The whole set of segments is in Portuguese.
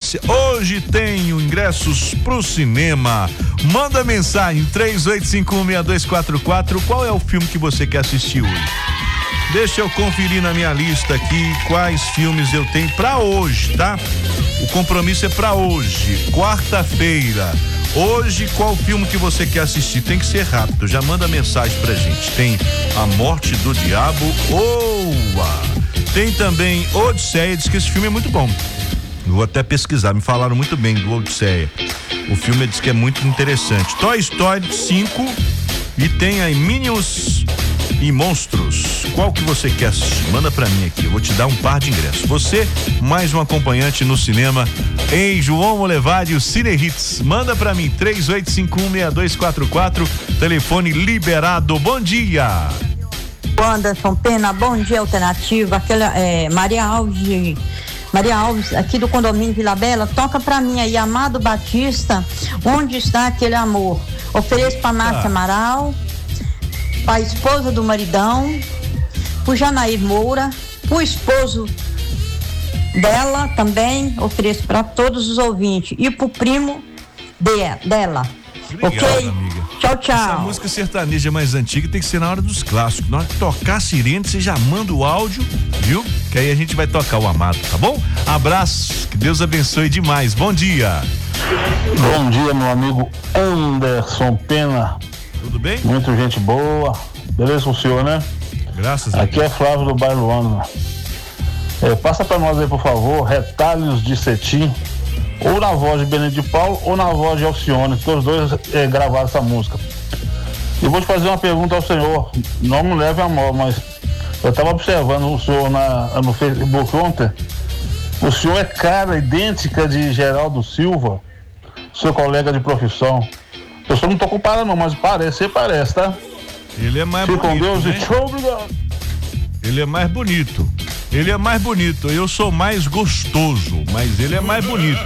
Hoje tenho ingressos pro cinema. Manda mensagem 38516244. Qual é o filme que você quer assistir hoje? Deixa eu conferir na minha lista aqui quais filmes eu tenho pra hoje, tá? O compromisso é pra hoje, quarta-feira. Hoje, qual filme que você quer assistir? Tem que ser rápido, já manda mensagem pra gente. Tem A Morte do Diabo, tem também Odisseia, diz que esse filme é muito bom. Vou até pesquisar, me falaram muito bem do Odisseia. O filme diz que é muito interessante. Toy Story 5 e tem aí Minions e Monstros. Qual que você quer assistir? Manda pra mim aqui, eu vou te dar um par de ingressos. Você, mais um acompanhante no cinema em João Molevade, o Cine Hits. Manda pra mim, 38516244, telefone liberado. Bom dia. Anderson Pena, bom dia, alternativa. Maria Alves, aqui do condomínio Vila Bela, toca pra mim aí, Amado Batista, Onde Está Aquele Amor? Ofereço pra Márcia Amaral, pra esposa do maridão, pro Janair Moura, pro esposo dela também, ofereço pra todos os ouvintes, e pro primo dela. Obrigado, ok? Amiga. Tchau, tchau. Essa música sertaneja mais antiga tem que ser na hora dos clássicos. Na hora de tocar a sirene, você já manda o áudio, viu? Que aí a gente vai tocar o Amado, tá bom? Abraço, que Deus abençoe demais. Bom dia. Bom dia, meu amigo Anderson Pena. Tudo bem? Muita gente boa. Beleza com o senhor, né? Graças a Deus. Aqui é Flávio do Bairro Luano. Passa pra nós aí, por favor, Retalhos de Cetim, ou na voz de Benedito de Paulo ou na voz de Alcione, que os dois gravaram essa música. E vou te fazer uma pergunta ao senhor, não me leve a mal, mas eu estava observando o senhor no Facebook ontem. O senhor é cara idêntica de Geraldo Silva, seu colega de profissão. Eu só não tô comparando não, mas parece, tá? Ele é mais bonito, com Deus, né? E tchau, obrigado. Ele é mais bonito. Ele é mais bonito. Eu sou mais gostoso, mas ele é mais bonito.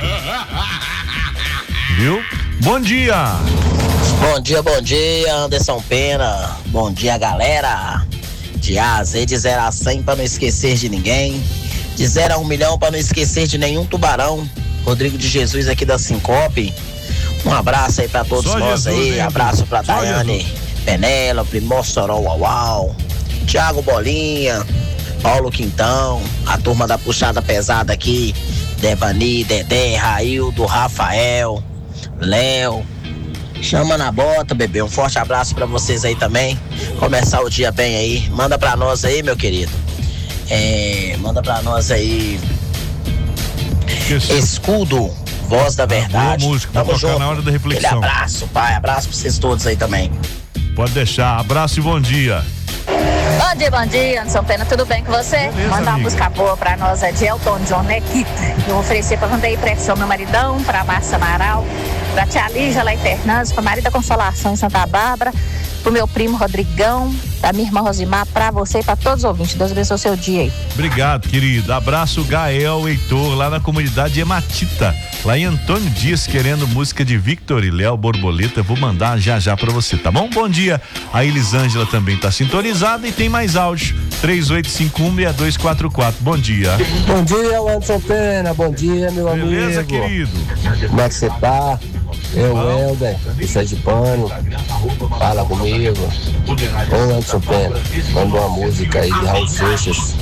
Viu? Bom dia. Bom dia, Anderson Pena. Bom dia, galera. De A a Z, de 0 a 100 pra não esquecer de ninguém. De 0 a 1 milhão pra não esquecer de nenhum tubarão. Rodrigo de Jesus aqui da Sincope. Um abraço aí pra todos nós aí. Abraço pra Daiane, Penélope, Mossoró, Uau, Thiago Bolinha, Paulo Quintão, a turma da puxada pesada aqui, Devani, Dedé, Raildo, Rafael, Léo. Chama na bota, bebê. Um forte abraço pra vocês aí também. Começar o dia bem aí. Manda pra nós aí, meu querido. Manda pra nós aí. Escudo, Voz da Verdade. Boa música, vou tocar na hora da reflexão. Aquele abraço, pai. Abraço pra vocês todos aí também. Pode deixar. Abraço e bom dia. Bom dia, Anderson Pena, tudo bem com você? Beleza, Manda uma amiga. música boa pra nós, é de Elton John, né, Kita? Eu vou oferecer pra Vandeir Pressão, meu maridão, pra Márcia Amaral, pra tia Lígia lá em Fernandes, pra Maria da Consolação em Santa Bárbara, pro meu primo Rodrigão, pra minha irmã Rosimar, pra você e pra todos os ouvintes. Deus abençoe o seu dia aí. Obrigado, querido. Abraço, Gael, Heitor, lá na comunidade Hematita, lá em Antônio Dias, querendo música de Victor e Léo Borboleta. Vou mandar já pra você, tá bom? Bom dia. A Elisângela também tá sintonizada e tem mais áudio. 38516244. Bom dia. Bom dia, Anderson Pena. Bom dia, meu amigo. Beleza, querido? Como é que você tá? Eu, Helder, do Sergipano. Fala comigo. Ô, Anderson Pena, manda uma música aí de Raul Seixas.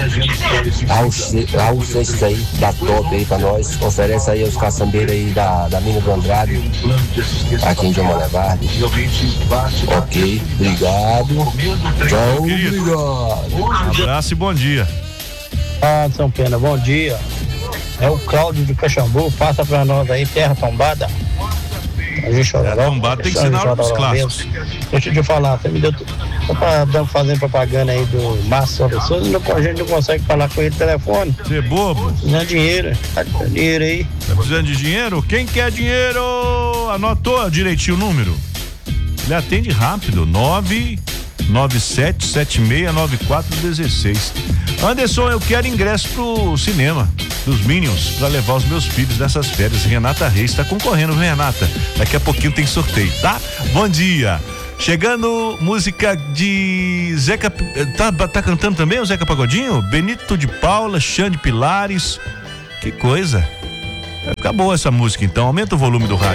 Raul Seixas aí, da top aí pra nós. Oferece aí aos caçambeiros aí da Mina do Andrade, aqui em João Molevade. Ok, obrigado. Tchau, obrigado. Um abraço e bom dia. Anderson Pena, bom dia. É o Cláudio de Caxambu, passa pra nós aí, Terra Tombada. Terra Tombada tem que ser na hora dos clássicos. Deixa eu te falar, você me deu. Tô fazendo propaganda aí do Márcio Souza, a gente não consegue falar com ele no telefone. Você é bobo? Precisando de dinheiro. Tá precisando de dinheiro aí. Tá precisando de dinheiro? Quem quer dinheiro? Anotou direitinho o número? Ele atende rápido, 997769416. Anderson, eu quero ingresso pro cinema dos Minions pra levar os meus filhos nessas férias. Renata Reis tá concorrendo, Renata. Daqui a pouquinho tem sorteio, tá? Bom dia. Chegando música de Zeca. Tá cantando também o Zeca Pagodinho? Benito de Paula, Xande Pilares. Que coisa. Fica boa essa música, então. Aumenta o volume do rádio.